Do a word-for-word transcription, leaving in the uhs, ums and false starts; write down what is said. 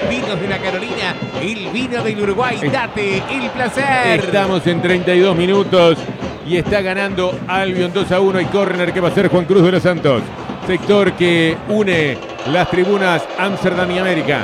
Vinos de la Carolina, el vino del Uruguay. Date el placer. Estamos en treinta y dos minutos y está ganando Albion dos a uno y córner que va a ser Juan Cruz de los Santos. Sector que une las tribunas Amsterdam y América.